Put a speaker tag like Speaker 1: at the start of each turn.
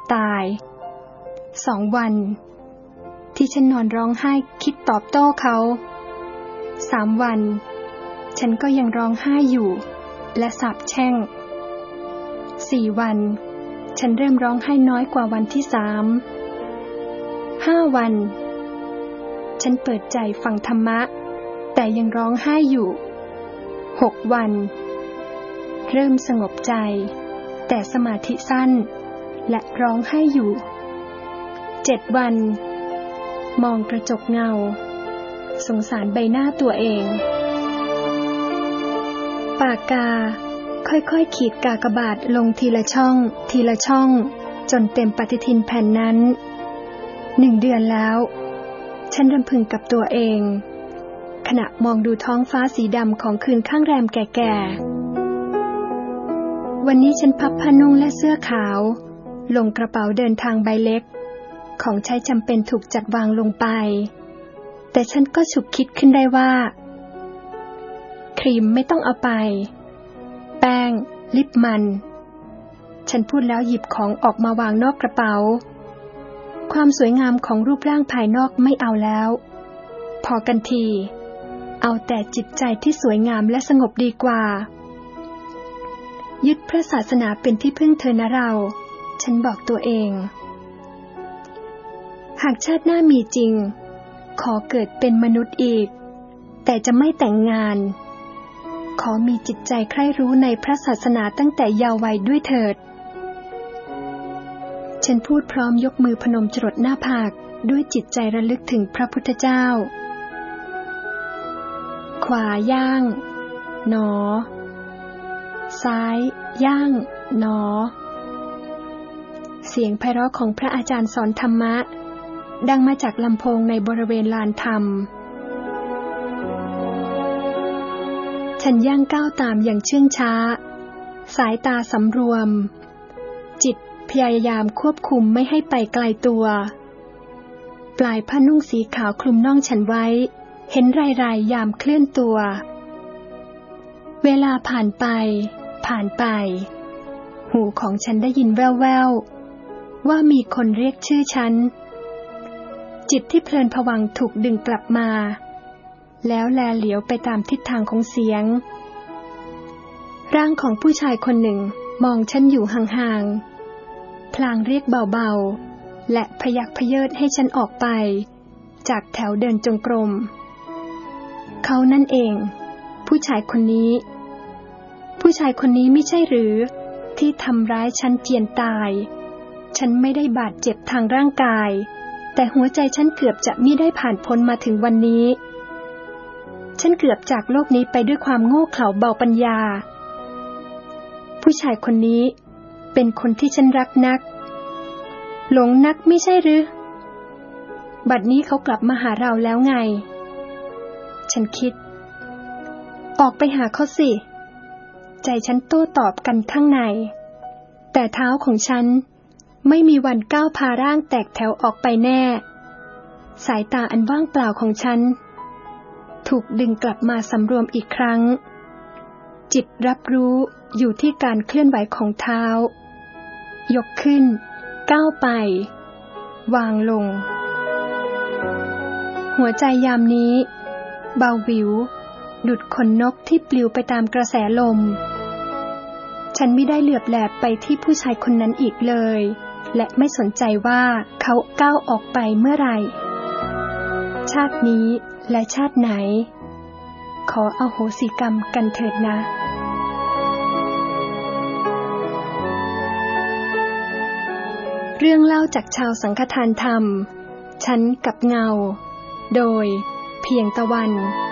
Speaker 1: ตาย2 วันที่ฉันนอนร้องไห้คิดตอบโต้เขา3 วันฉันก็ยังร้องไห้อยู่และสาปแช่ง4 วันฉันเริ่มร้องไห้น้อยกว่าวันที่5 วันฉันเปิดใจฟังธรรมะแต่ยังร้องไห้อยู่6 วันเริ่มสงบใจแต่สมาธิสั้นและร้องไห้อยู่7 วันมองกระจกเงาสงสารใบหน้าตัวเองปากกาค่อยๆขีดกากบาทลงทีละช่องทีละช่องจนเต็มปฏิทินแผ่นนั้น1 เดือนแล้วฉันรำพึงกับตัวเองขณะมองดูท้องฟ้าสีดำของคืนข้างแรมแก่ๆวันนี้ฉันพับผ้านุ่งและเสื้อขาวลงกระเป๋าเดินทางใบเล็กของใช้จำเป็นถูกจัดวางลงไปแต่ฉันก็ฉุกคิดขึ้นได้ว่าครีมไม่ต้องเอาไปแป้งลิปมันฉันพูดแล้วหยิบของออกมาวางนอกกระเป๋าความสวยงามของรูปร่างภายนอกไม่เอาแล้วพอกันทีเอาแต่จิตใจที่สวยงามและสงบดีกว่ายึดพระศาสนาเป็นที่พึ่งเธอนะเราฉันบอกตัวเองหากชาติหน้ามีจริงขอเกิดเป็นมนุษย์อีกแต่จะไม่แต่งงานขอมีจิตใจใคร่รู้ในพระศาสนาตั้งแต่เยาว์วัยด้วยเถิดฉันพูดพร้อมยกมือพนมจรดหน้าผากด้วยจิตใจระลึกถึงพระพุทธเจ้าขวาย่างหนอซ้ายย่างหนอเสียงไพเราะของพระอาจารย์สอนธรรมะดังมาจากลำโพงในบริเวณลานธรรมฉันย่างก้าวตามอย่างเชื่องช้าสายตาสำรวมจิตพยายามควบคุมไม่ให้ไปไกลตัวปลายผ้านุ่งสีขาวคลุมน่องฉันไว้เห็นไรๆยามเคลื่อนตัวเวลาผ่านไปหูของฉันได้ยินแว่วๆว่ามีคนเรียกชื่อฉันจิตที่เพลินผวังค์ถูกดึงกลับมาแล้วแลเหลียวไปตามทิศทางของเสียงร่างของผู้ชายคนหนึ่งมองฉันอยู่ห่างๆพลางเรียกเบาๆและพยักพเยิดให้ฉันออกไปจากแถวเดินจงกรมเขานั่นเองผู้ชายคนนี้ไม่ใช่หรือที่ทำร้ายฉันเจียนตายฉันไม่ได้บาดเจ็บทางร่างกายแต่หัวใจฉันเกือบจะมิได้ผ่านพ้นมาถึงวันนี้ฉันเกือบจากโลกนี้ไปด้วยความโง่เขลาเบาปัญญาผู้ชายคนนี้เป็นคนที่ฉันรักนักหลงนักไม่ใช่หรือบัดนี้เขากลับมาหาเราแล้วไงฉันคิดออกไปหาเขาสิใจฉันโต้ตอบกันข้างในแต่เท้าของฉันไม่มีวันก้าวพาร่างแตกแถวออกไปแน่สายตาอันว่างเปล่าของฉันถูกดึงกลับมาสำรวมอีกครั้งจิตรับรู้อยู่ที่การเคลื่อนไหวของเท้ายกขึ้นก้าวไปวางลงหัวใจยามนี้เบาวิวดุจขนนกที่ปลิวไปตามกระแสลมฉันไม่ได้เหลือบแลไปที่ผู้ชายคนนั้นอีกเลยและไม่สนใจว่าเขาก้าวออกไปเมื่อไหร่ชาตินี้และชาติไหนขออโหสิกรรมกันเถิดนะเรื่องเล่าจากชาวสังฆทานธรรมฉันกับเงาโดยเพียงตะวัน